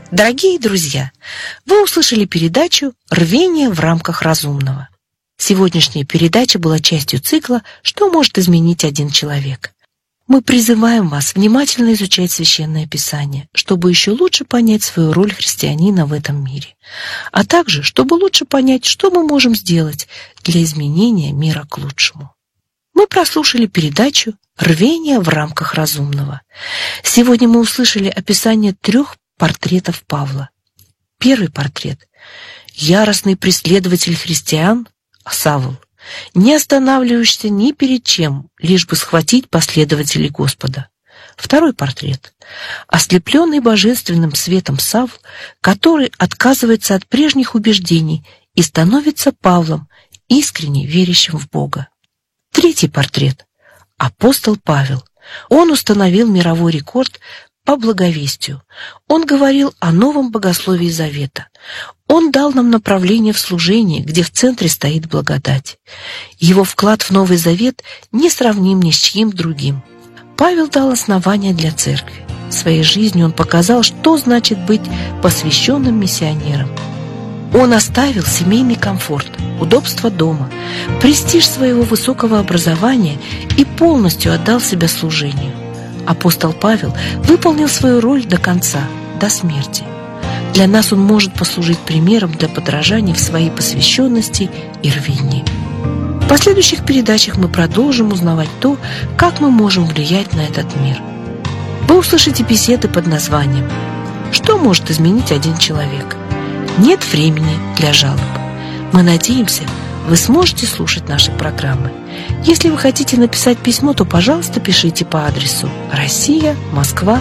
Дорогие друзья, вы услышали передачу «Рвение в рамках разумного». Сегодняшняя передача была частью цикла «Что может изменить один человек?». Мы призываем вас внимательно изучать Священное Писание, чтобы еще лучше понять свою роль христианина в этом мире, а также, чтобы лучше понять, что мы можем сделать для изменения мира к лучшему. Мы прослушали передачу «Рвение в рамках разумного». Сегодня мы услышали описание 3 портретов Павла. Первый портрет – яростный преследователь христиан Савл, не останавливающийся ни перед чем, лишь бы схватить последователей Господа. Второй портрет – ослепленный божественным светом Савл, который отказывается от прежних убеждений и становится Павлом, искренне верящим в Бога. Третий портрет – апостол Павел. Он установил мировой рекорд по благовестию. Он говорил о новом богословии Завета. Он дал нам направление в служении, где в центре стоит благодать. Его вклад в Новый Завет не сравним ни с чьим другим. Павел дал основания для церкви. Своей жизнью он показал, что значит быть посвященным миссионером. Он оставил семейный комфорт, удобство дома, престиж своего высокого образования и полностью отдал себя служению. Апостол Павел выполнил свою роль до конца, до смерти. Для нас он может послужить примером для подражания в своей посвященности и рвении. В последующих передачах мы продолжим узнавать то, как мы можем влиять на этот мир. Вы услышите беседы под названием «Что может изменить один человек?». Нет времени для жалоб. Мы надеемся, вы сможете слушать наши программы. Если вы хотите написать письмо, то, пожалуйста, пишите по адресу Россия, Москва,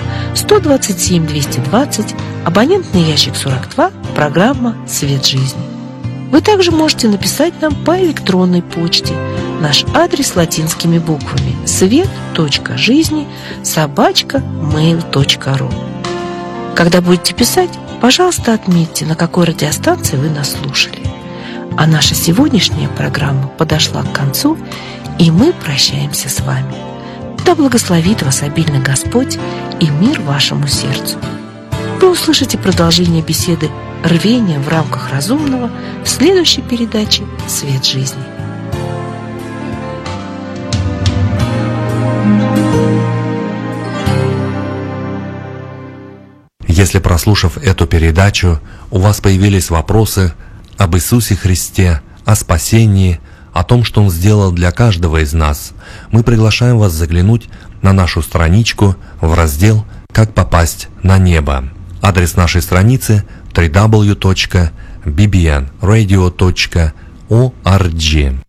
127-220, абонентный ящик 42, программа «Свет жизни». Вы также можете написать нам по электронной почте. Наш адрес латинскими буквами свет.жизни@mail.ru. Когда будете писать, пожалуйста, отметьте, на какой радиостанции вы нас слушали. А наша сегодняшняя программа подошла к концу, и мы прощаемся с вами. Да благословит вас обильно Господь и мир вашему сердцу. Вы услышите продолжение беседы «Рвение в рамках разумного» в следующей передаче «Свет жизни». Если, прослушав эту передачу, у вас появились вопросы об Иисусе Христе, о спасении, о том, что Он сделал для каждого из нас, мы приглашаем вас заглянуть на нашу страничку в раздел «Как попасть на небо». Адрес нашей страницы www.bbnradio.org.